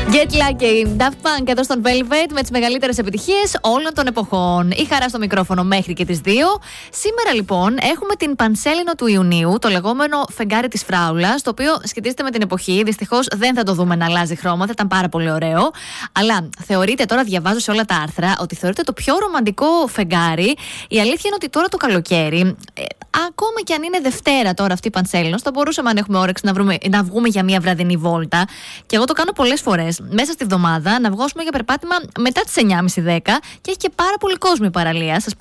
Get Lucky, Daft Punk εδώ στον Velvet με τις μεγαλύτερες επιτυχίες όλων των εποχών. Η χαρά στο μικρόφωνο μέχρι και τις 2. Σήμερα λοιπόν έχουμε την Πανσέλινο του Ιουνίου, το λεγόμενο φεγγάρι της φράουλας, το οποίο σχετίζεται με την εποχή. Δυστυχώς δεν θα το δούμε να αλλάζει χρώμα, θα ήταν πάρα πολύ ωραίο. Αλλά θεωρείται, τώρα διαβάζω σε όλα τα άρθρα, ότι θεωρείται το πιο ρομαντικό φεγγάρι. Η αλήθεια είναι ότι τώρα το καλοκαίρι, ακόμα και αν είναι Δευτέρα τώρα αυτή η Πανσέλινος, θα μπορούσαμε, αν έχουμε όρεξη, να βγούμε για μια βραδινή βόλτα. Και εγώ το κάνω πολλές φορές. Μέσα στη βδομάδα να βγώσουμε για περπάτημα μετά τις 9.30-10 και έχει και πάρα πολύ κόσμο η παραλία. Σας